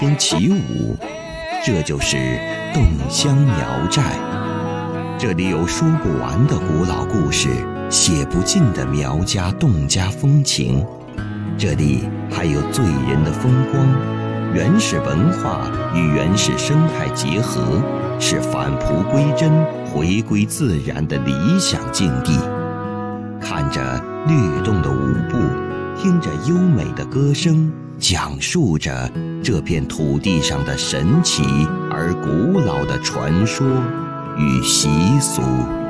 边起舞，这就是洞乡苗寨。这里有说不完的古老故事，写不尽的苗家侗家风情。这里还有醉人的风光，原始文化与原始生态结合，是返璞归真、回归自然的理想境地。看着律动的舞步，听着优美的歌声，讲述着这片土地上的神奇而古老的传说与习俗。